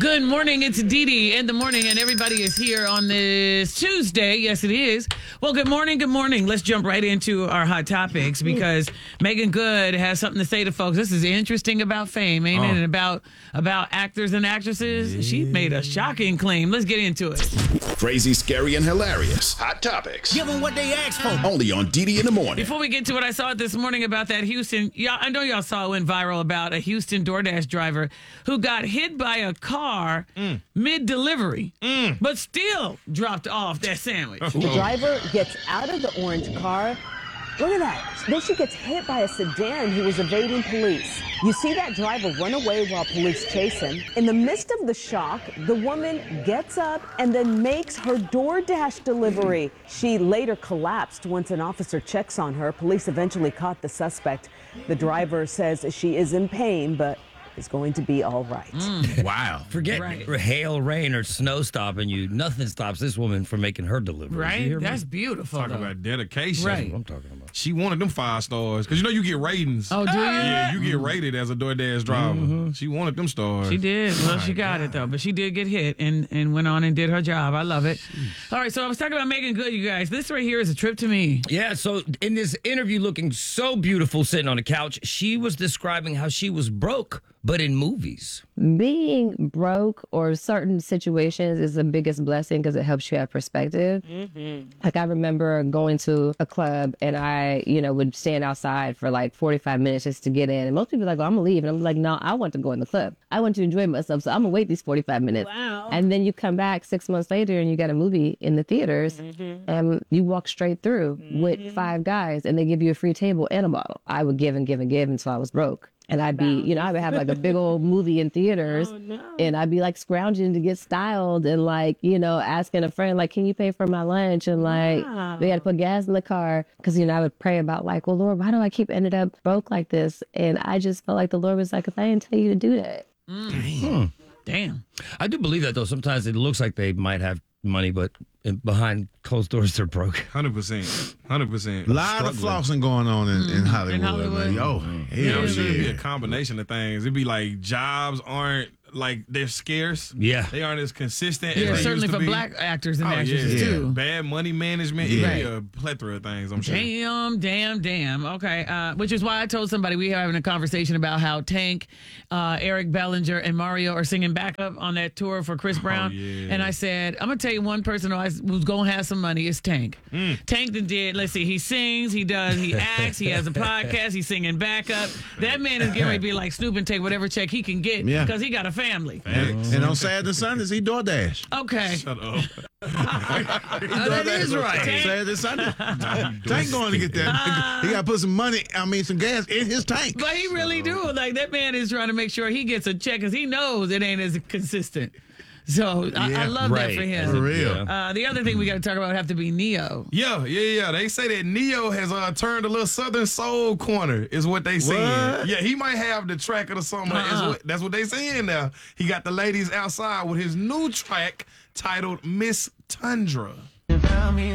Good morning. It's Dee Dee in the morning, and everybody is here on this Tuesday. Yes, it is. Well, good morning. Good morning. Let's jump right into our hot topics because Megan Good has something to say to folks. This is interesting about fame, ain't it? And about actors and actresses. Yeah. She made a shocking claim. Let's get into it. Crazy, scary, and hilarious. Hot topics. Give them what they asked for. Only on Dee Dee in the morning. Before we get to what I saw this morning about that Houston, I know y'all saw it went viral about a Houston DoorDash driver who got hit by a car mid-delivery, but still dropped off that sandwich. The driver gets out of the orange car. Look at that. Then she gets hit by a sedan who was evading police. You see that driver run away while police chase him. In the midst of the shock, the woman gets up and then makes her DoorDash delivery. She later collapsed once an officer checks on her. Police eventually caught the suspect. The driver says she is in pain, but is going to be all right. Wow. Forget hail, rain, or snow stopping you. Nothing stops this woman from making her delivery. Right? That's beautiful. Talk about dedication. Right. That's what I'm talking about. She wanted them 5 stars. Because you get ratings. Oh, do you? Yeah, you get rated as a DoorDash driver. She wanted them stars. She did. Well, she got it, though. But she did get hit and went on and did her job. I love it. All right, so I was talking about Megan Good, you guys. This right here is a trip to me. Yeah, so in this interview looking so beautiful sitting on the couch, she was describing how she was broke, but in movies. Being broke or certain situations is the biggest blessing because it helps you have perspective. Like I remember going to a club and I, would stand outside for like 45 minutes just to get in. And most people are like, well, I'm gonna leave. And I'm like, no, I want to go in the club. I want to enjoy myself. So I'm gonna wait these 45 minutes. Wow. And then you come back 6 months later and you got a movie in the theaters and you walk straight through with 5 guys and they give you a free table and a bottle. I would give and give and give until I was broke. And I'd be, I would have like a big old movie in theaters and I'd be like scrounging to get styled and like, asking a friend, like, can you pay for my lunch? And like, they had to put gas in the car because, I would pray about like, well, Lord, why do I keep ended up broke like this? And I just felt like the Lord was like, if I didn't tell you to do that. Damn. I do believe that, though. Sometimes it looks like they might have money, but behind closed doors, they're broke. 100%. 100%. A lot of flossing going on in Hollywood. Hollywood. Man. Oh, hell It'd be yeah. a combination of things. It'd be like jobs aren't, like, they're scarce. Yeah. They aren't as consistent Yeah, as they certainly used to for be. black actors and Oh, actresses, yeah. too. Bad money management. Yeah. It'd be a plethora of things, I'm sure. Damn. Okay. Which is why I told somebody we were having a conversation about how Tank, Eric Bellinger, and Mario are singing backup on that tour for Chris Brown. yeah. And I said, I'm going to tell you one person who's going to have some money is Tank. Tank did, let's see, he sings, he acts, he has a podcast, he's singing backup. That man is getting ready to be like Snoop and take whatever check he can get because he got a family. And on Saturday and Sundays, he DoorDash. Okay. Shut up. That is right. Saturday and Sunday. Tank going to get that. He got to put some gas in his tank. But he really do. Like, that man is trying to make sure he gets a check because he knows it ain't as consistent. So I love that for him. For real. The other thing we got to talk about would have to be Neo. Yeah. They say that Neo has turned a little Southern Soul corner, is what they saying. Yeah, he might have the track of the summer. That's what they saying now. He got the ladies outside with his new track titled Miss Tundra.